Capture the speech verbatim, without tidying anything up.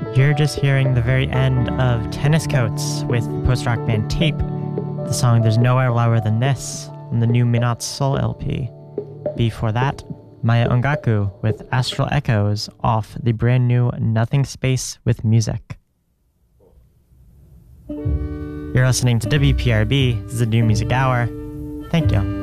You're just hearing the very end of Tennis Coats with post-rock band Tape, the song There's Nowhere Lower Than This on the new Minot Soul L P. Before that, Maya Ongaku with Astral Echoes off the brand new Nothing Space with Music. You're listening to W P R B. This is the New Music Hour. Thank you.